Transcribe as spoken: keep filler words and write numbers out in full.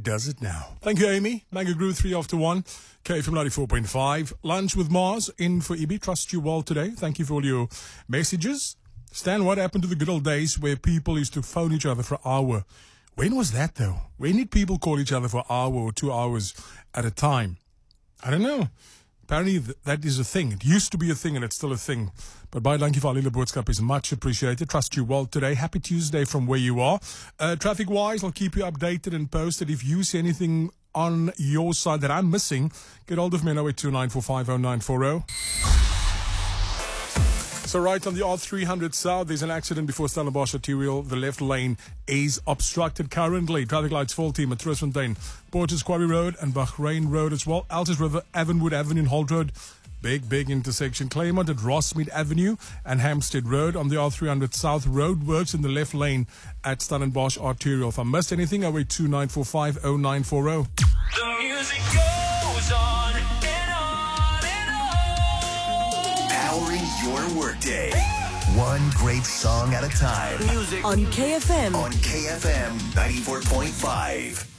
does it now. Thank you, Amy. Manga Groove, three after one. K F M ninety-four point five. Lunch with Mars in for E B. Trust you well today. Thank you for all your messages. Stan, what happened to the good old days where people used to phone each other for an hour? When was that, though? When did people call each other for an hour or two hours at a time? I don't know. Apparently, th- that is a thing. It used to be a thing, and it's still a thing. But baie dankie vir al julle boodskap is much appreciated. Trust you well today. Happy Tuesday from where you are. Uh, traffic-wise, I'll keep you updated and posted. If you see anything on your side that I'm missing, get hold of me on oh eight two nine four five oh nine four oh. So right on the R three hundred South, there's an accident before Stellenbosch arterial. The left lane is obstructed currently. Traffic lights faulty, Matroosfontein, Porters Quarry Road and Bahrain Road as well. Altus River, Avonwood Avenue and Holt Road. Big, big intersection. Claymont at Rossmead Avenue and Hampstead Road. On the R three hundred South, road works in the left lane at Stellenbosch arterial. If I missed anything, oh eight two nine four five oh nine four oh. The music goes on and on and on. Powering your workday. One great song at a time. Music On K F M. On K F M ninety-four point five.